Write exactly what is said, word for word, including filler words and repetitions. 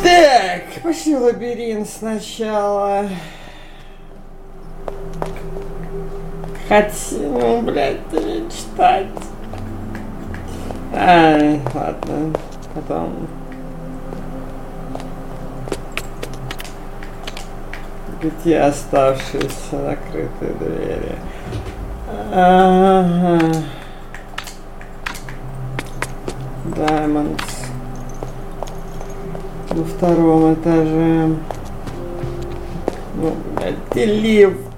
Так, пошли в лабиринт сначала. Хотя, ну, блядь, читать. Ай, ладно, потом. Где оставшиеся закрытые двери? Ага. Diamonds. На втором этаже. Ну, блядь, ты лифт.